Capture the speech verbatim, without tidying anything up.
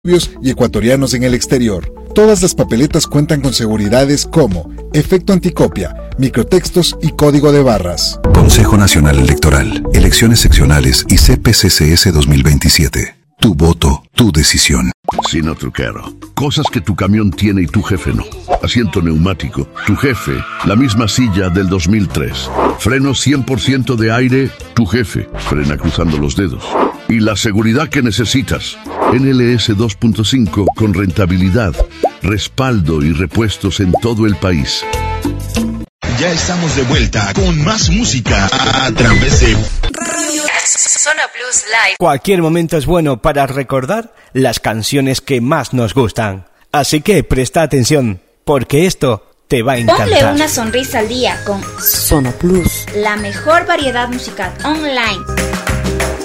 y ecuatorianos en el exterior. Todas las papeletas cuentan con seguridades como efecto anticopia, microtextos y código de barras. Consejo Nacional Electoral, elecciones seccionales y C P C C S dos mil veintisiete. Tu voto, tu decisión. Sino Truquero. Cosas que tu camión tiene y tu jefe no. Asiento neumático, tu jefe, la misma silla del dos mil tres. Freno cien por ciento de aire, tu jefe, frena cruzando los dedos. Y la seguridad que necesitas. N L S dos punto cinco con rentabilidad, respaldo y repuestos en todo el país. Ya estamos de vuelta con más música a través de Radio Zona Plus Live. Cualquier momento es bueno para recordar las canciones que más nos gustan. Así que presta atención, porque esto te va a encantar. Ponle una sonrisa al día con Zona Plus, la mejor variedad musical online.